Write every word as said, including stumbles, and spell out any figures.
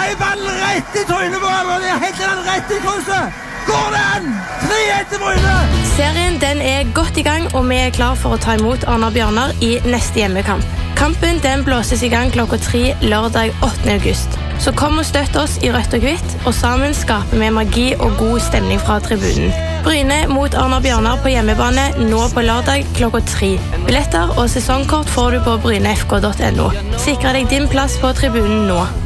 i ballen rett i trynet på ham, og de heller den rett i krysset. Går den? tre ett til Bryne! Serien den er godt i gang, og vi er klar for å ta imot Arnar Bjørnar i neste hjemmekamp. Kampen den blåses i gang klokka tre lørdag åttende august. Så kom og støtt oss i rødt og hvitt, og sammen skaper vi magi og god stemning fra tribunen. Bryne mot Arnar Bjørnar på hjemmebane nå på lørdag klokka tre. Billetter og sesongkort får du på bryne f k punktum no. Sikre deg din plass på tribunen nå.